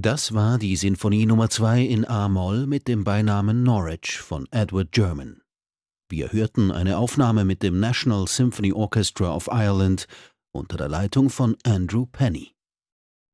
Das war die Sinfonie Nummer 2 in a-Moll mit dem Beinamen Norwich von Edward German. Wir hörten eine Aufnahme mit dem National Symphony Orchestra of Ireland unter der Leitung von Andrew Penny.